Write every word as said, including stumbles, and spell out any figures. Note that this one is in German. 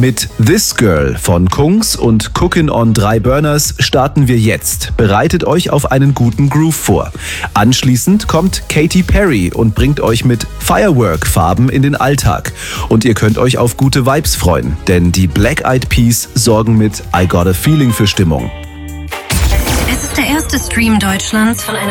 Mit This Girl von Kungs und Cookin' on Drei Burners starten wir jetzt. Bereitet euch auf einen guten Groove vor. Anschließend kommt Katy Perry und bringt euch mit Firework-Farben in den Alltag. Und ihr könnt euch auf gute Vibes freuen, denn die Black Eyed Peas sorgen mit I Got a Feeling für Stimmung. Es ist der erste Stream Deutschlands von einer